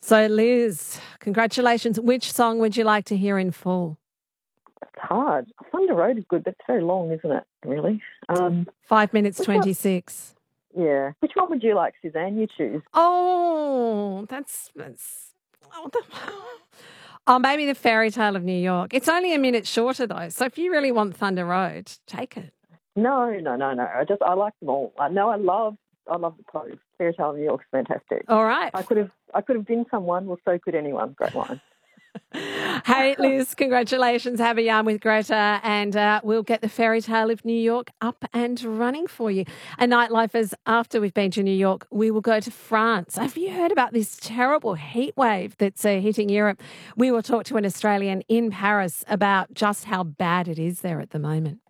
So, Liz, congratulations. Which song would you like to hear in full? It's hard. Thunder Road is good, but it's very long, isn't it, really? 5 minutes, which one- 26. Yeah. Which one would you like, Suzanne? You choose. Oh, oh, maybe the Fairy Tale of New York. It's only a minute shorter, though. So if you really want Thunder Road, take it. No. I like them all. I love the pose. Fairy Tale of New York's fantastic. All right. I could have been someone. Well, so could anyone. Great line. Hey, Liz, congratulations. Have a yarn with Greta, and we'll get the Fairy Tale of New York up and running for you. And Nightlifers, after we've been to New York, we will go to France. Have you heard about this terrible heat wave that's hitting Europe? We will talk to an Australian in Paris about just how bad it is there at the moment.